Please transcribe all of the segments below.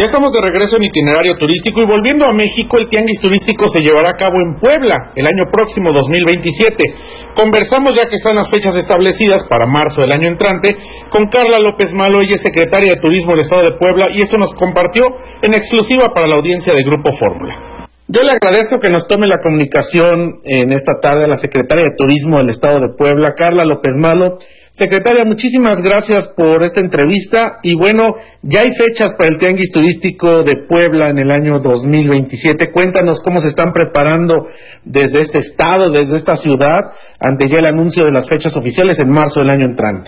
Ya estamos de regreso en Itinerario Turístico y volviendo a México, el Tianguis Turístico se llevará a cabo en Puebla el año próximo 2027. Conversamos, ya que están las fechas establecidas para marzo del año entrante, con Carla López Malo. Ella es secretaria de Turismo del Estado de Puebla y esto nos compartió en exclusiva para la audiencia de Grupo Fórmula. Yo le agradezco que nos tome la comunicación en esta tarde a la secretaria de Turismo del Estado de Puebla, Carla López Malo. Secretaria, muchísimas gracias por esta entrevista y bueno, ya hay fechas para el Tianguis Turístico de Puebla en el año 2027. Cuéntanos cómo se están preparando desde este estado, desde esta ciudad, ante ya el anuncio de las fechas oficiales en marzo del año entrante.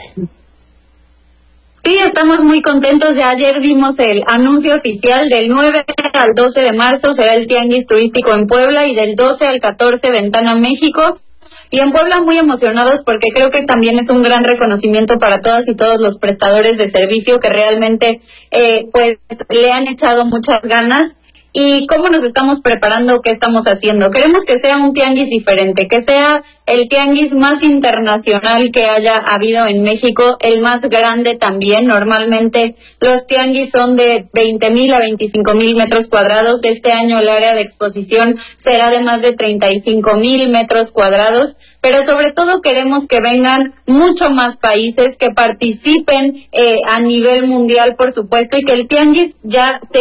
Sí, estamos muy contentos. Ya ayer vimos el anuncio oficial. Del 9 al 12 de marzo será el Tianguis Turístico en Puebla y del 12 al 14 Ventana México. Y en Puebla muy emocionados porque creo que también es un gran reconocimiento para todas y todos los prestadores de servicio que realmente pues le han echado muchas ganas. ¿Y cómo nos estamos preparando? ¿Qué estamos haciendo? Queremos que sea un tianguis diferente, que sea el tianguis más internacional que haya habido en México, el más grande también. Normalmente los tianguis son de 20,000 a 25,000 metros cuadrados. Este año el área de exposición será de más de 35,000 metros cuadrados. Pero sobre todo queremos que vengan mucho más países, que participen a nivel mundial, por supuesto, y que el tianguis ya se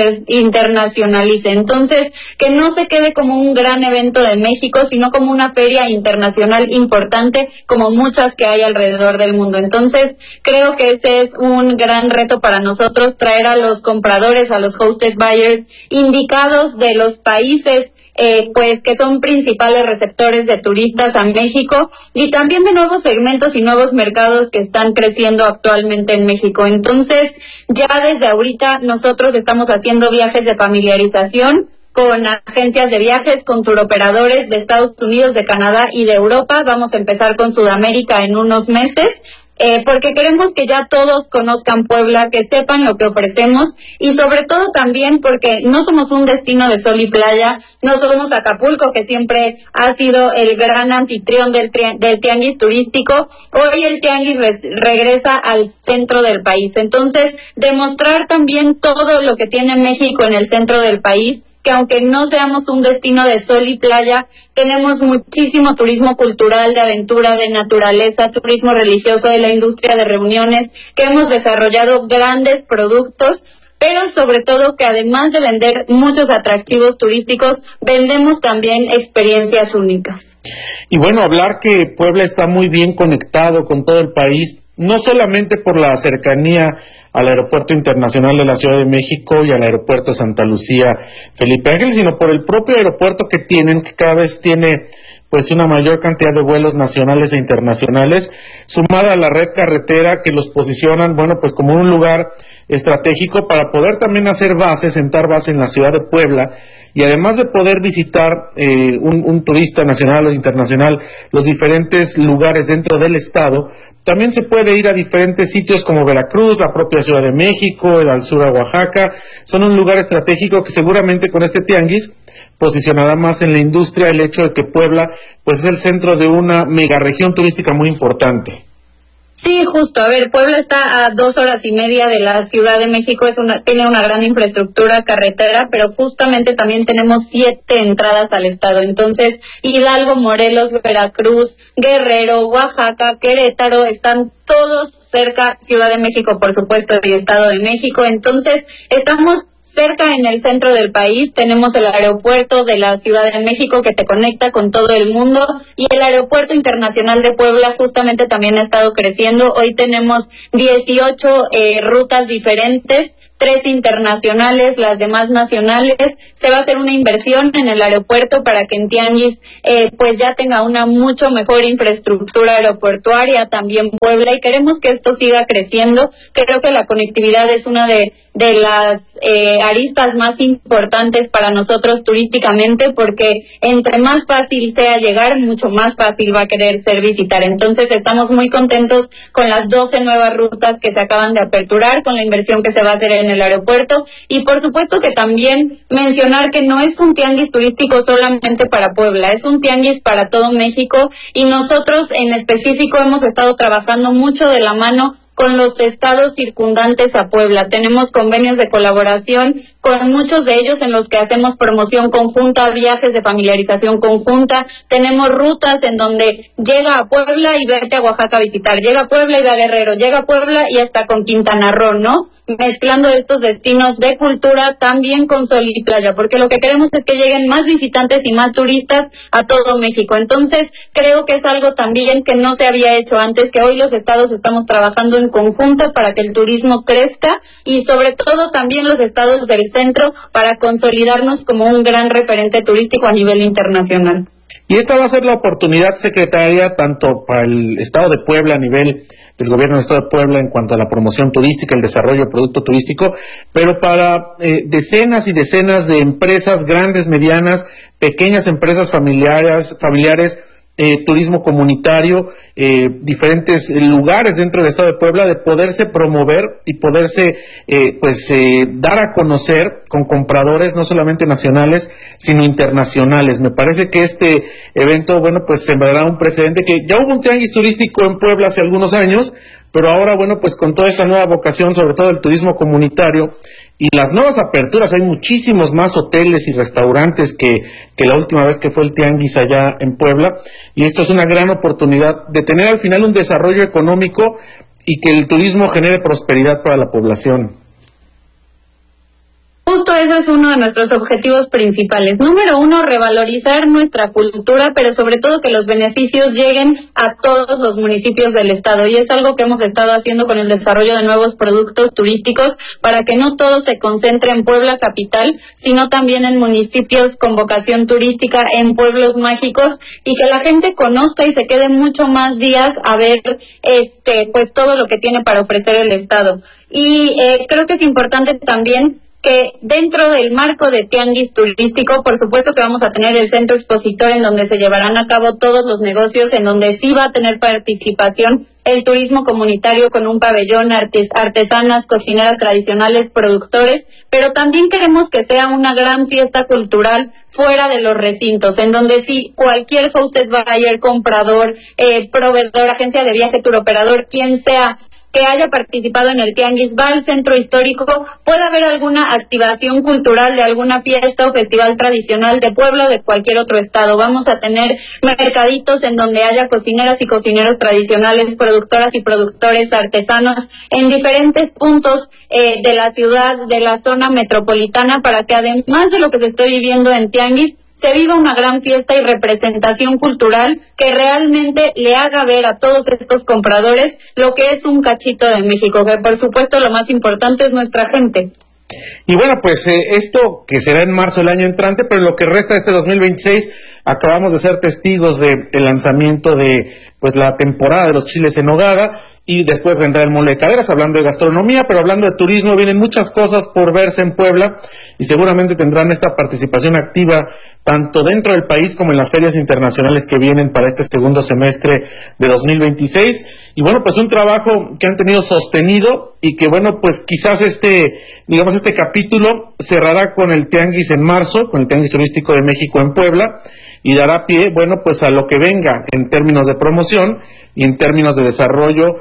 internacionalice. Entonces, que no se quede como un gran evento de México, sino como una feria internacional importante, como muchas que hay alrededor del mundo. Entonces, creo que ese es un gran reto para nosotros, traer a los compradores, a los hosted buyers indicados de los países pues que son principales receptores de turistas a México y también de nuevos segmentos y nuevos mercados que están creciendo actualmente en México. Entonces, ya desde ahorita nosotros estamos haciendo viajes de familiarización con agencias de viajes, con turoperadores de Estados Unidos, de Canadá y de Europa. Vamos a empezar con Sudamérica en unos meses. Porque queremos que ya todos conozcan Puebla, que sepan lo que ofrecemos y sobre todo también porque no somos un destino de sol y playa, no somos Acapulco, que siempre ha sido el gran anfitrión del tianguis turístico. Hoy el tianguis regresa al centro del país, entonces demostrar también todo lo que tiene México en el centro del país, que aunque no seamos un destino de sol y playa, tenemos muchísimo turismo cultural, de aventura, de naturaleza, turismo religioso, de la industria de reuniones, que hemos desarrollado grandes productos, pero sobre todo que además de vender muchos atractivos turísticos, vendemos también experiencias únicas. Y bueno, hablar que Puebla está muy bien conectado con todo el país, no solamente por la cercanía al Aeropuerto Internacional de la Ciudad de México y al Aeropuerto Santa Lucía Felipe Ángeles, sino por el propio aeropuerto que tienen, que cada vez tiene pues una mayor cantidad de vuelos nacionales e internacionales, sumada a la red carretera que los posicionan, bueno, pues como un lugar estratégico para poder también hacer bases, sentar base en la ciudad de Puebla, y además de poder visitar un turista nacional o internacional los diferentes lugares dentro del estado, también se puede ir a diferentes sitios como Veracruz, la propia Ciudad de México, el al sur a Oaxaca. Son un lugar estratégico que seguramente con este tianguis posicionará más en la industria el hecho de que Puebla pues es el centro de una megaregión turística muy importante. Sí, justo. A ver, Puebla está a 2 horas y media de la Ciudad de México, tiene una gran infraestructura carretera, pero justamente también tenemos 7 entradas al estado. Entonces, Hidalgo, Morelos, Veracruz, Guerrero, Oaxaca, Querétaro, están todos cerca, Ciudad de México, por supuesto, y Estado de México. Entonces, estamos cerca en el centro del país. Tenemos el aeropuerto de la Ciudad de México que te conecta con todo el mundo y el aeropuerto internacional de Puebla justamente también ha estado creciendo. Hoy tenemos 18 rutas diferentes, 3 internacionales, las demás nacionales. Se va a hacer una inversión en el aeropuerto para que en Tianguis pues ya tenga una mucho mejor infraestructura aeroportuaria también Puebla, y queremos que esto siga creciendo. Creo que la conectividad es una de las aristas más importantes para nosotros turísticamente, porque entre más fácil sea llegar, mucho más fácil va a querer ser visitar. Entonces estamos muy contentos con las 12 nuevas rutas que se acaban de aperturar, con la inversión que se va a hacer en el aeropuerto, y por supuesto que también mencionar que no es un tianguis turístico solamente para Puebla, es un tianguis para todo México, y nosotros en específico hemos estado trabajando mucho de la mano con los estados circundantes a Puebla. Tenemos convenios de colaboración con muchos de ellos en los que hacemos promoción conjunta, viajes de familiarización conjunta. Tenemos rutas en donde llega a Puebla y vete a Oaxaca a visitar, llega a Puebla y va a Guerrero, llega a Puebla y hasta con Quintana Roo, ¿no? Mezclando estos destinos de cultura también con sol y playa, porque lo que queremos es que lleguen más visitantes y más turistas a todo México. Entonces, creo que es algo también que no se había hecho antes, que hoy los estados estamos trabajando en conjunto para que el turismo crezca y sobre todo también los estados del centro para consolidarnos como un gran referente turístico a nivel internacional. Y esta va a ser la oportunidad, secretaria, tanto para el Estado de Puebla a nivel del gobierno del Estado de Puebla en cuanto a la promoción turística, el desarrollo de producto turístico, pero para decenas y decenas de empresas grandes, medianas, pequeñas empresas familiares, turismo comunitario, diferentes lugares dentro del Estado de Puebla, de poderse promover y poderse dar a conocer con compradores no solamente nacionales, sino internacionales. Me parece que este evento, bueno, pues sembrará un precedente, que ya hubo un tianguis turístico en Puebla hace algunos años, pero ahora, bueno, pues con toda esta nueva vocación, sobre todo el turismo comunitario, y las nuevas aperturas, hay muchísimos más hoteles y restaurantes que la última vez que fue el tianguis allá en Puebla, y esto es una gran oportunidad de tener al final un desarrollo económico y que el turismo genere prosperidad para la población. Justo eso es uno de nuestros objetivos principales. Número uno, revalorizar nuestra cultura, pero sobre todo que los beneficios lleguen a todos los municipios del estado. Y es algo que hemos estado haciendo con el desarrollo de nuevos productos turísticos para que no todo se concentre en Puebla capital, sino también en municipios con vocación turística, en pueblos mágicos, y que la gente conozca y se quede mucho más días a ver pues todo lo que tiene para ofrecer el estado. Y creo que es importante también que dentro del marco de tianguis turístico, por supuesto que vamos a tener el centro expositor en donde se llevarán a cabo todos los negocios, en donde sí va a tener participación el turismo comunitario con un pabellón, artesanas, cocineras tradicionales, productores, pero también queremos que sea una gran fiesta cultural fuera de los recintos, en donde sí cualquier hosted buyer, comprador, proveedor, agencia de viaje, turoperador, quien sea que haya participado en el tianguis, va al centro histórico, puede haber alguna activación cultural de alguna fiesta o festival tradicional de Puebla o de cualquier otro estado. Vamos a tener mercaditos en donde haya cocineras y cocineros tradicionales, productoras y productores artesanos en diferentes puntos de la ciudad, de la zona metropolitana, para que además de lo que se esté viviendo en tianguis, se viva una gran fiesta y representación cultural que realmente le haga ver a todos estos compradores lo que es un cachito de México, que por supuesto lo más importante es nuestra gente. Y bueno, pues esto que será en marzo del año entrante, pero en lo que resta de este 2026, acabamos de ser testigos del lanzamiento de pues la temporada de los chiles en nogada, y después vendrá el mole de caderas, hablando de gastronomía, pero hablando de turismo, vienen muchas cosas por verse en Puebla, y seguramente tendrán esta participación activa tanto dentro del país como en las ferias internacionales que vienen para este segundo semestre de 2026. Y bueno, pues un trabajo que han tenido sostenido, y que bueno, pues quizás este capítulo cerrará con el tianguis en marzo, con el tianguis turístico de México en Puebla, y dará pie, bueno, pues a lo que venga en términos de promoción y en términos de desarrollo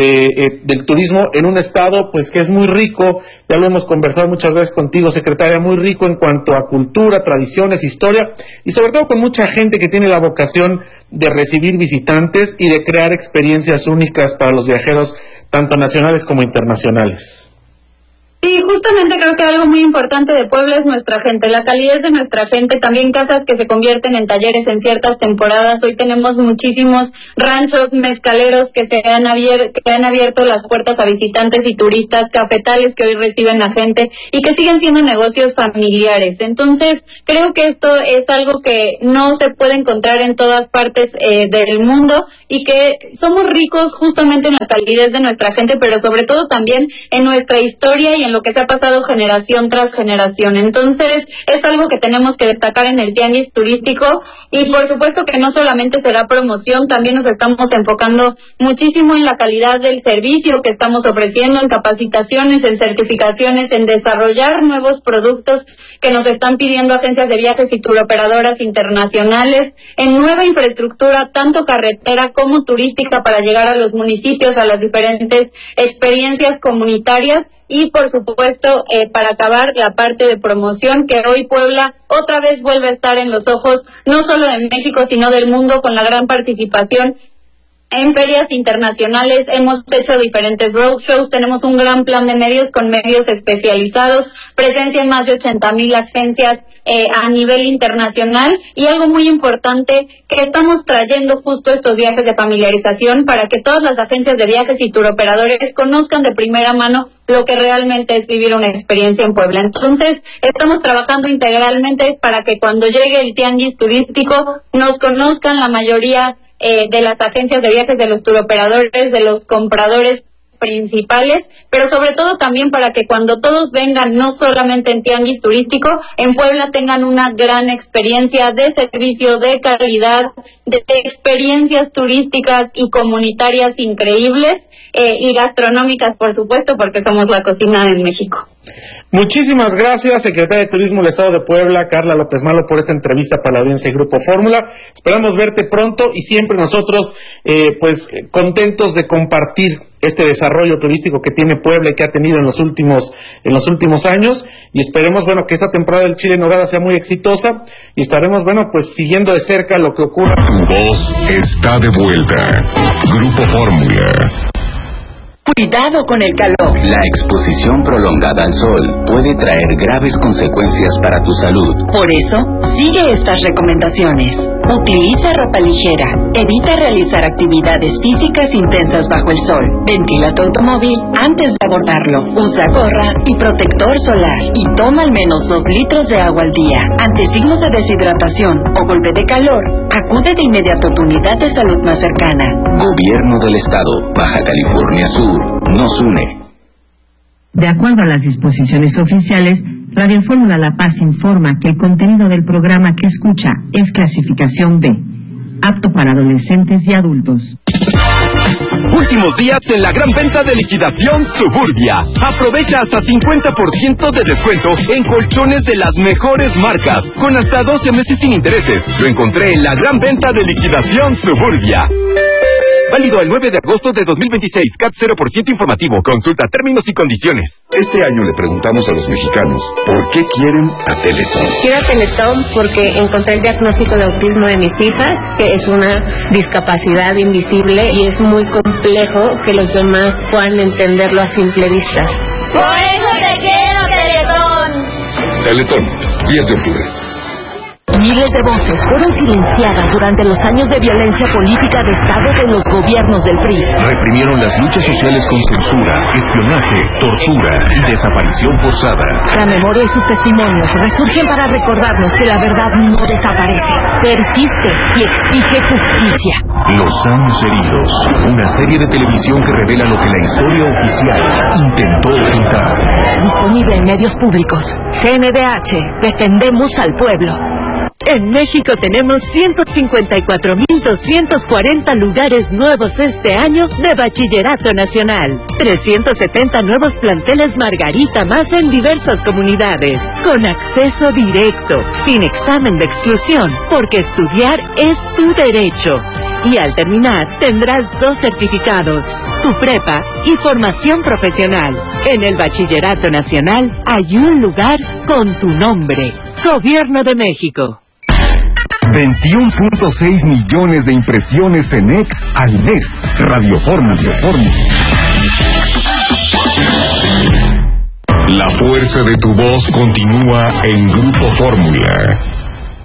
del turismo en un estado pues que es muy rico, ya lo hemos conversado muchas veces contigo, secretaria, muy rico en cuanto a cultura, tradiciones, historia, y sobre todo con mucha gente que tiene la vocación de recibir visitantes y de crear experiencias únicas para los viajeros, tanto nacionales como internacionales. Sí, justamente creo que algo muy importante de Puebla es nuestra gente, la calidez de nuestra gente, también casas que se convierten en talleres en ciertas temporadas. Hoy tenemos muchísimos ranchos mezcaleros que han abierto las puertas a visitantes y turistas, cafetales que hoy reciben a gente y que siguen siendo negocios familiares. Entonces, creo que esto es algo que no se puede encontrar en todas partes del mundo, y que somos ricos justamente en la calidez de nuestra gente, pero sobre todo también en nuestra historia y en lo que se ha pasado generación tras generación. Entonces, es algo que tenemos que destacar en el tianguis turístico, y por supuesto que no solamente será promoción, también nos estamos enfocando muchísimo en la calidad del servicio que estamos ofreciendo, en capacitaciones, en certificaciones, en desarrollar nuevos productos que nos están pidiendo agencias de viajes y turoperadoras internacionales, en nueva infraestructura, tanto carretera como turística, para llegar a los municipios, a las diferentes experiencias comunitarias, y por supuesto para acabar la parte de promoción, que hoy Puebla otra vez vuelve a estar en los ojos no solo de México sino del mundo, con la gran participación en ferias internacionales. Hemos hecho diferentes roadshows, tenemos un gran plan de medios con medios especializados, presencia en más de 80,000 agencias a nivel internacional, y algo muy importante, que estamos trayendo justo estos viajes de familiarización para que todas las agencias de viajes y turoperadores conozcan de primera mano lo que realmente es vivir una experiencia en Puebla. Entonces, estamos trabajando integralmente para que cuando llegue el tianguis turístico nos conozcan la mayoría de las agencias de viajes, de los turoperadores, de los compradores principales, pero sobre todo también para que cuando todos vengan, no solamente en tianguis turístico, en Puebla tengan una gran experiencia de servicio, de calidad, de experiencias turísticas y comunitarias increíbles, y gastronómicas, por supuesto, porque somos la cocina de México. Muchísimas gracias, secretaria de Turismo del Estado de Puebla, Carla López Malo, por esta entrevista para la audiencia de Grupo Fórmula. Esperamos verte pronto, y siempre nosotros contentos de compartir este desarrollo turístico que tiene Puebla y que ha tenido en los últimos años, y esperemos que esta temporada del Chile en Nogada sea muy exitosa, y estaremos siguiendo de cerca lo que ocurra. Tu voz está de vuelta. Grupo Fórmula. Cuidado con el calor. La exposición prolongada al sol puede traer graves consecuencias para tu salud. Por eso, sigue estas recomendaciones. Utiliza ropa ligera. Evita realizar actividades físicas intensas bajo el sol. Ventila tu automóvil antes de abordarlo. Usa gorra y protector solar. Y toma al menos 2 litros de agua al día. Ante signos de deshidratación o golpe de calor, acude de inmediato a tu unidad de salud más cercana. Gobierno del Estado, Baja California Sur, nos une. De acuerdo a las disposiciones oficiales, Radio Fórmula La Paz informa que el contenido del programa que escucha es clasificación B, apto para adolescentes y adultos. Últimos días en la gran venta de liquidación Suburbia. Aprovecha hasta 50% de descuento en colchones de las mejores marcas, con hasta 12 meses sin intereses. Lo encontré en la gran venta de liquidación Suburbia. Válido el 9 de agosto de 2026. CAT 0% informativo. Consulta términos y condiciones. Este año le preguntamos a los mexicanos ¿por qué quieren a Teletón? Quiero a Teletón porque encontré el diagnóstico de autismo de mis hijas, que es una discapacidad invisible y es muy complejo que los demás puedan entenderlo a simple vista. ¡Por eso te quiero, Teletón! Teletón, 10 de octubre. Miles de voces fueron silenciadas durante los años de violencia política de Estado de los gobiernos del PRI. Reprimieron las luchas sociales con censura, espionaje, tortura y desaparición forzada. La memoria y sus testimonios resurgen para recordarnos que la verdad no desaparece, persiste y exige justicia. Los años heridos, una serie de televisión que revela lo que la historia oficial intentó ocultar. Disponible en medios públicos. CNDH, defendemos al pueblo. En México tenemos 154,240 lugares nuevos este año de Bachillerato Nacional. 370 nuevos planteles Margarita más en diversas comunidades. Con acceso directo, sin examen de exclusión, porque estudiar es tu derecho. Y al terminar, tendrás 2 certificados, tu prepa y formación profesional. En el Bachillerato Nacional hay un lugar con tu nombre. Gobierno de México. 21.6 millones de impresiones en X al mes. Radio Fórmula. La fuerza de tu voz continúa en Grupo Fórmula.